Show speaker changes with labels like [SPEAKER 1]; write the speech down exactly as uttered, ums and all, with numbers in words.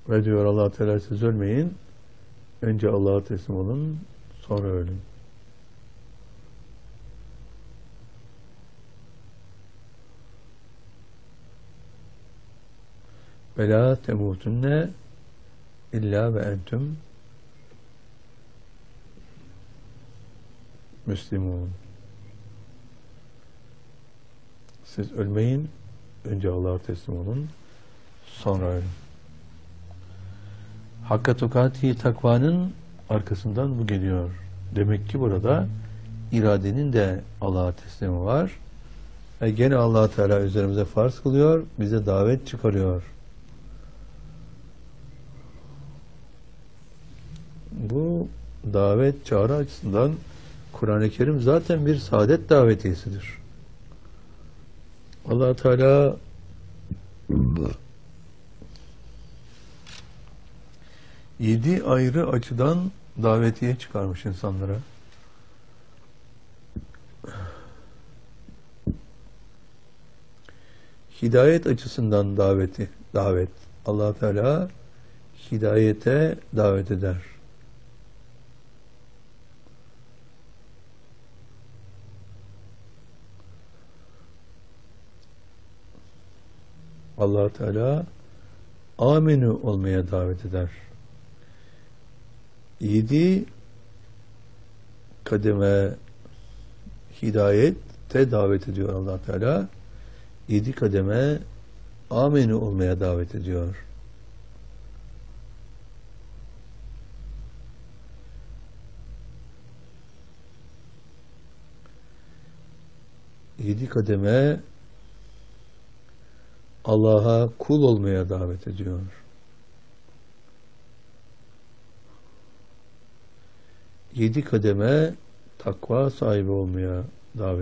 [SPEAKER 1] Ve diyor Allah Teala, siz ölmeyin. Önce Allah'a teslim olun, sonra ölün. Ve la temutunne illa ve entüm müslimun. Siz ölmeyin, önce Allah'a teslim olun, sonra ölün. Hakka tukati takvanın arkasından bu geliyor. Demek ki burada iradenin de Allah'a teslimi var. Ve gene Allah Teala üzerimize farz kılıyor, bize davet çıkarıyor. Bu davet çağrı açısından Kur'an-ı Kerim zaten bir saadet davetiyesidir. Allah Teala yedi ayrı açıdan davetiye çıkarmış insanlara. Hidayet açısından daveti, davet. Allah Teala hidayete davet eder. Allah Teala aminu olmaya davet eder. Yedi kademe hidayete davet ediyor Allah Teala. Yedi kademe aminu olmaya davet ediyor. Yedi kademe Allah'a kul olmaya davet ediyor. Yedi kademe takva sahibi olmaya davet